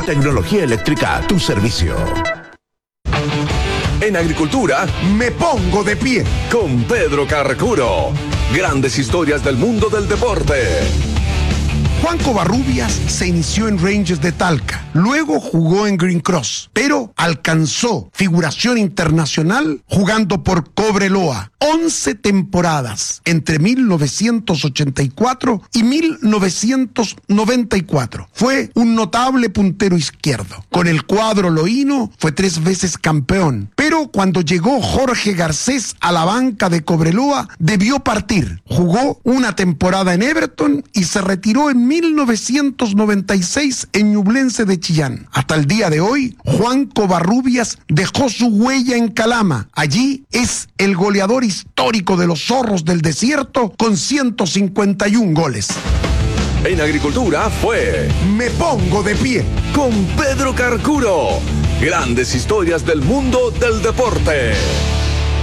Tecnología eléctrica a tu servicio. En agricultura, me pongo de pie con Pedro Carcuro. Grandes historias del mundo del deporte. Juan Covarrubias se inició en Rangers de Talca, luego jugó en Green Cross, pero alcanzó figuración internacional jugando por Cobreloa. 11 temporadas entre 1984 y 1994. Fue un notable puntero izquierdo. Con el cuadro loíno fue 3 veces campeón, pero cuando llegó Jorge Garcés a la banca de Cobreloa debió partir. Jugó una temporada en Everton y se retiró en 1996 en Ñublense de Chillán. Hasta el día de hoy, Juan Covarrubias dejó su huella en Calama. Allí es el goleador histórico de los Zorros del Desierto con 151 goles. En agricultura fue Me pongo de pie con Pedro Carcuro. Grandes historias del mundo del deporte.